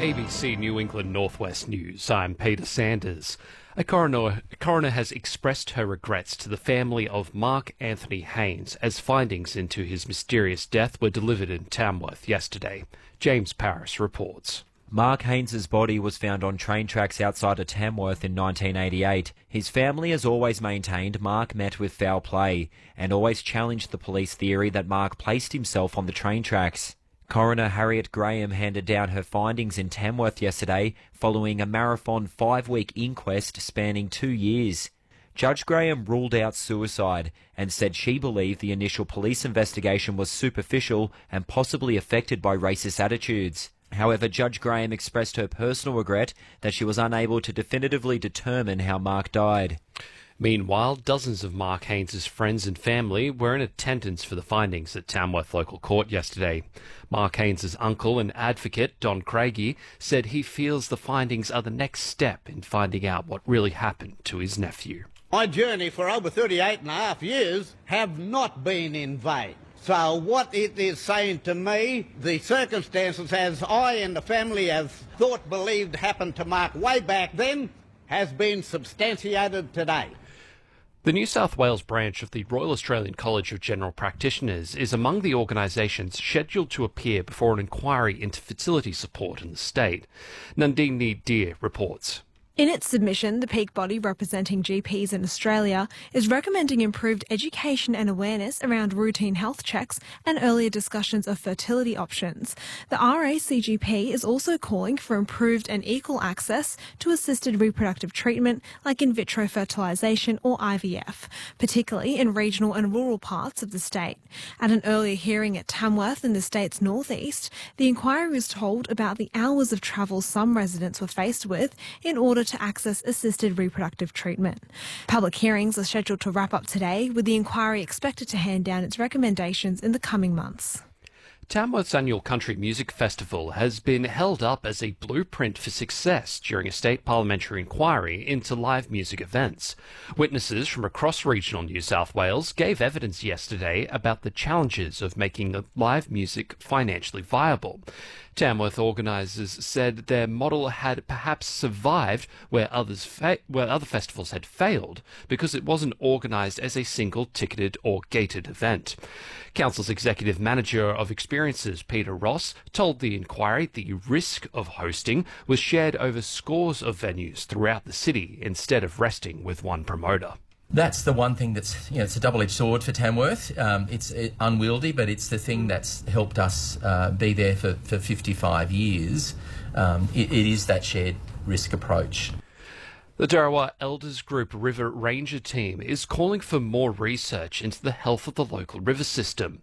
ABC New England Northwest News. I'm Peter Sanders. A coroner has expressed her regrets to the family of Mark Anthony Haynes as findings into his mysterious death were delivered in Tamworth yesterday. James Paris reports. Mark Haynes's body was found on train tracks outside of Tamworth in 1988. His family has always maintained Mark met with foul play and always challenged the police theory that Mark placed himself on the train tracks. Coroner Harriet Graham handed down her findings in Tamworth yesterday following a marathon 5-week inquest spanning 2 years. Judge Graham ruled out suicide and said she believed the initial police investigation was superficial and possibly affected by racist attitudes. However, Judge Graham expressed her personal regret that she was unable to definitively determine how Mark died. Meanwhile, dozens of Mark Haynes' friends and family were in attendance for the findings at Tamworth Local Court yesterday. Mark Haynes' uncle and advocate, Don Craigie, said he feels the findings are the next step in finding out what really happened to his nephew. My journey for over 38 and a half years have not been in vain. So what it is saying to me, the circumstances as I and the family have thought, believed happened to Mark way back then, has been substantiated today. The New South Wales branch of the Royal Australian College of General Practitioners is among the organisations scheduled to appear before an inquiry into fertility support in the state. Nandini Deer reports. In its submission, the peak body representing GPs in Australia is recommending improved education and awareness around routine health checks and earlier discussions of fertility options. The RACGP is also calling for improved and equal access to assisted reproductive treatment like in vitro fertilisation or IVF, particularly in regional and rural parts of the state. At an earlier hearing at Tamworth in the state's northeast, the inquiry was told about the hours of travel some residents were faced with in order to access assisted reproductive treatment. Public hearings are scheduled to wrap up today, with the inquiry expected to hand down its recommendations in the coming months. Tamworth's annual Country Music Festival has been held up as a blueprint for success during a state parliamentary inquiry into live music events. Witnesses from across regional New South Wales gave evidence yesterday about the challenges of making live music financially viable. Tamworth organisers said their model had perhaps survived where other festivals had failed because it wasn't organised as a single ticketed or gated event. Council's Executive Manager of Experiences, Peter Ross, told the inquiry the risk of hosting was shared over scores of venues throughout the city instead of resting with one promoter. That's the one thing that's, it's a double-edged sword for Tamworth. It's unwieldy, but it's the thing that's helped us be there for 55 years. It is that shared risk approach. The Darrawah Elders Group River Ranger team is calling for more research into the health of the local river system.